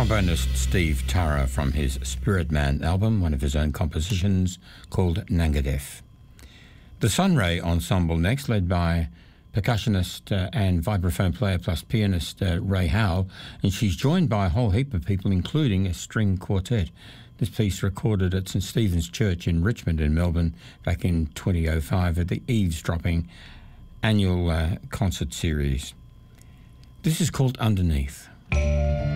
trombonist Steve Tara from his Spirit Man album, one of his own compositions called Nangadef. The Sunray Ensemble next, led by percussionist and vibraphone player plus pianist Ray Howell, and she's joined by a whole heap of people, including a string quartet. This piece recorded at St Stephen's Church in Richmond in Melbourne back in 2005 at the Eavesdropping annual concert series. This is called Underneath.